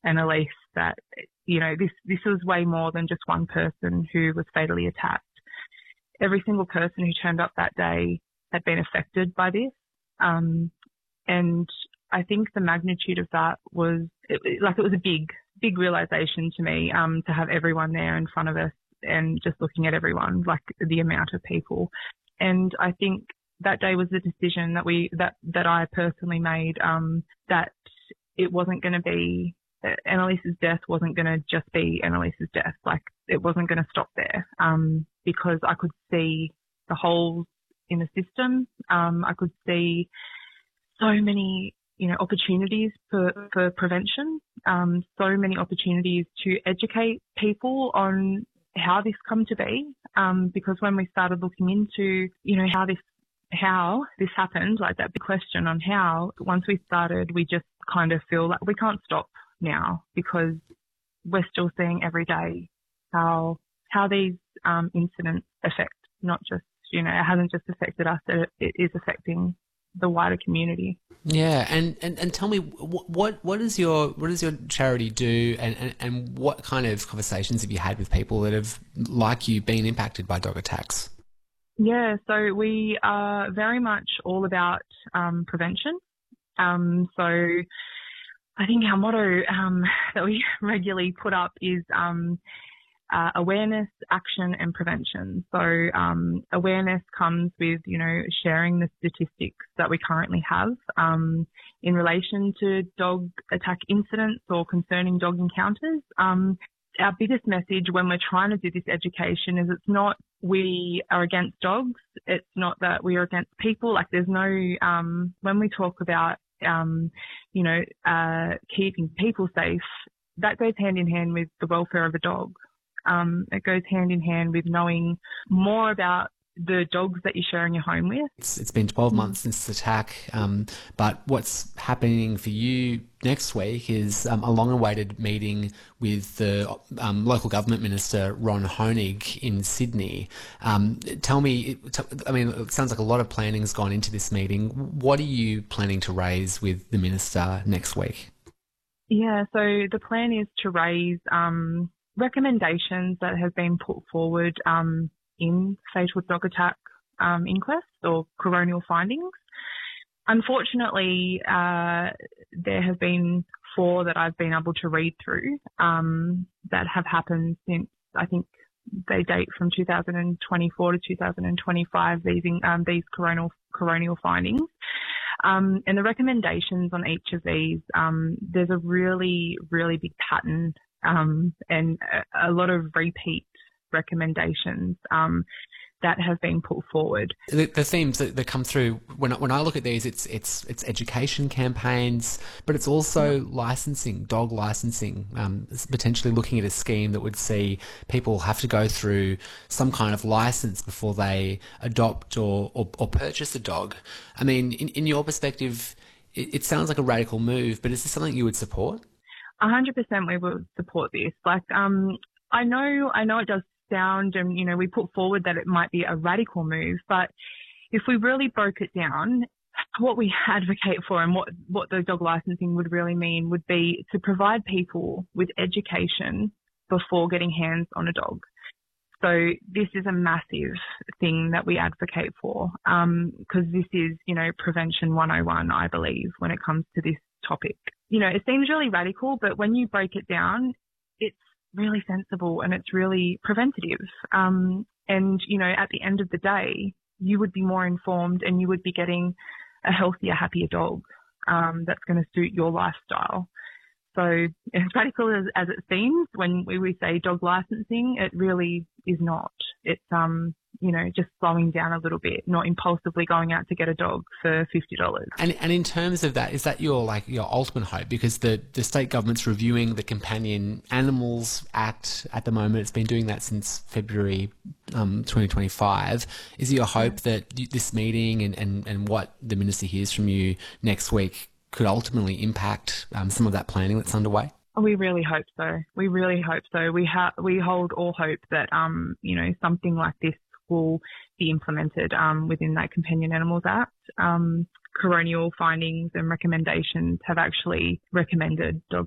Annalise that, this was way more than just one person who was fatally attacked. Every single person who turned up that day had been affected by this. And I think the magnitude of that was, it was a big realization to me, to have everyone there in front of us and just looking at everyone, like the amount of people. And I think that day was the decision that I personally made, that it wasn't going to be, Annalise's death wasn't going to just be Annalise's death. Like, it wasn't going to stop there, because I could see the holes in the system. I could see so many, opportunities for prevention, so many opportunities to educate people on how this come to be. Because when we started looking into, how this happened, like that big question on how, once we started, we just kind of feel like we can't stop now, because we're still seeing every day how these incidents affect not just, it hasn't just affected us, it is affecting the wider community. Yeah, and tell me, what does your charity do, and what kind of conversations have you had with people that have, like you, been impacted by dog attacks? Yeah, so we are very much all about prevention. So I think our motto that we regularly put up is awareness, action and prevention. So awareness comes with, sharing the statistics that we currently have in relation to dog attack incidents or concerning dog encounters. Our biggest message when we're trying to do this education is it's not we are against dogs. It's not that we are against people. Like, there's no, when we talk about, keeping people safe, that goes hand in hand with the welfare of a dog. It goes hand in hand with knowing more about the dogs that you're sharing your home with. It's been 12 months since the attack, but what's happening for you next week is a long-awaited meeting with the local government minister, Ron Honig, in Sydney. Tell me, it sounds like a lot of planning's gone into this meeting. What are you planning to raise with the minister next week? Yeah, so the plan is to raise recommendations that have been put forward in fatal dog attack inquest or coronial findings. Unfortunately, there have been 4 that I've been able to read through that have happened since, I think they date from 2024 to 2025, these coronial findings. And the recommendations on each of these, there's a really, really big pattern and a lot of repeat recommendations that have been put forward. The themes that come through when I look at these, it's education campaigns, but it's also licensing, dog licensing, potentially looking at a scheme that would see people have to go through some kind of license before they adopt or purchase a dog. I mean, in your perspective, it sounds like a radical move, but is this something you would support? 100% we would support this. Like, I know it does sound, and, we put forward that it might be a radical move, but if we really broke it down, what we advocate for and what the dog licensing would really mean would be to provide people with education before getting hands on a dog. So this is a massive thing that we advocate for, because this is, prevention 101, I believe, when it comes to this topic. It seems really radical, but when you break it down, it's really sensible and it's really preventative. And, at the end of the day, you would be more informed and you would be getting a healthier, happier dog that's going to suit your lifestyle. So as radical as it seems when we say dog licensing, it really is not. It's, just slowing down a little bit, not impulsively going out to get a dog for $50. And in terms of that, is that your ultimate hope? Because the state government's reviewing the Companion Animals Act at the moment. It's been doing that since February 2025. Is it your hope that this meeting and what the minister hears from you next week could ultimately impact some of that planning that's underway? We really hope so. We really hope so. We hold all hope that something like this will be implemented within that Companion Animals Act. Coronial findings and recommendations have actually recommended dog